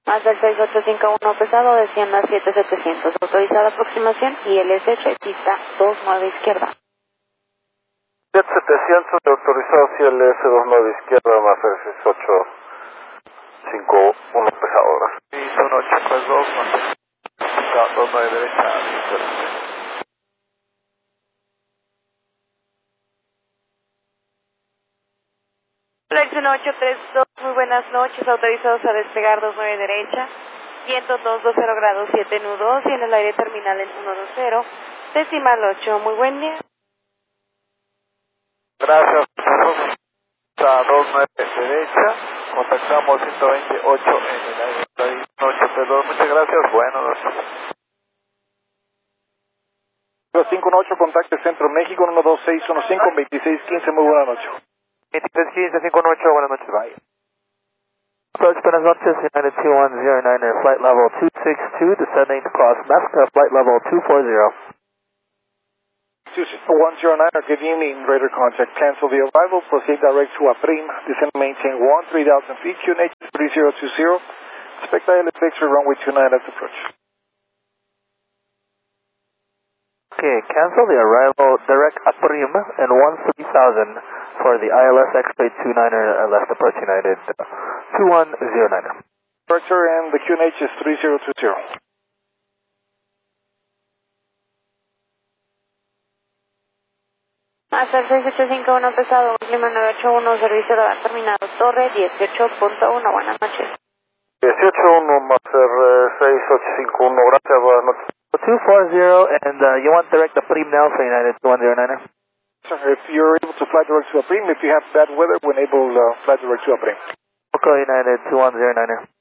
Hasta el 6851 pesado, descienda 7700. Autorizada aproximación y LSH, pista 29 izquierda. 7700 autorizado CLS 29 izquierda más el 6851 pesado. Sí, son 832, más 29 derecha. Flexion 832, muy buenas noches, autorizados a despegar 29 derecha, 102.20 grados 7 nudos y en el aire terminal en 120, decimal 8, muy buen día. Gracias. A 29 derecha, contactamos 128 en el aire 832. Muchas gracias, buenas noches. 518, contacte Centro México, 12615, muy buenas noches. 2315, 518, buenas noches, bye. Approach, buenas noches, United 2109, flight level 262, descending to cross Mesca, flight level 240. 109, good evening, radar contact, cancel the arrival, proceed direct to Aprim, descend maintain 3000 feet, QNH 3020, expect ILFX for runway 29 as approach. Okay, cancel the arrival, direct Aprim and 3000 for the ILS X-Ray 29er left approach United 2109. Director, and the QNH is 3020. Hasta el 6851 pesado, clima 981, servicio terminado, torre 18.1, buenas noches. 181 más 6851, gracias, buenas noches. 240, and you want direct Aprim now for United 2109er? Sir, if you're able to fly direct to Aprim, if you have bad weather, we'll enable flight direct to Aprim. Local United 2109er.